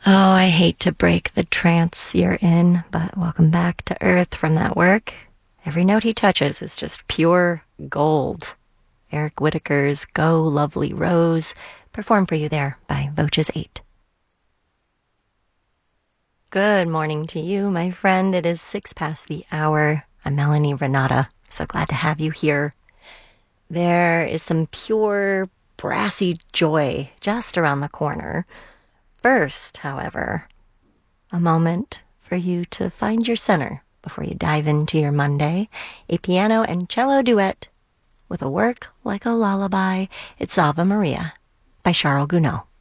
Oh, I hate to break the trance you're in, but welcome back to Earth from that work. Every note he touches is just pure gold. Eric Whitacre's Go Lovely Rose, performed for you there by Voces 8. Good morning to you, my friend. It is 6 past the hour. I'm Melanie Renata. So glad to have you here. There is some pure, brassy joy just around the corner. First, however, a moment for you to find your center before you dive into your Monday. A piano and cello duet with a work like a lullaby. It's Ave Maria by Charles Gounod.